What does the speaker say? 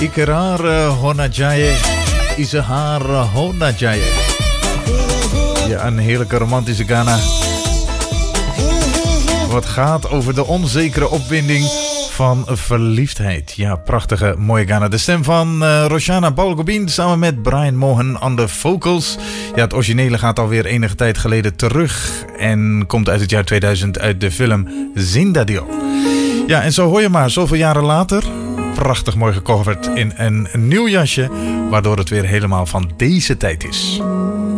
Iqrar hona jaye, izhar hona jaye. Ja, een heerlijke romantische Ghana. Wat gaat over de onzekere opwinding van verliefdheid. Ja, prachtige, mooie Ghana. De stem van Roshana Balgobin samen met Brian Mohan aan de vocals. Ja, het originele gaat alweer enige tijd geleden terug en komt uit het jaar 2000 uit de film Zindadil. Ja, en zo hoor je maar, zoveel jaren later, prachtig mooi gecoverd in een nieuw jasje, waardoor het weer helemaal van deze tijd is.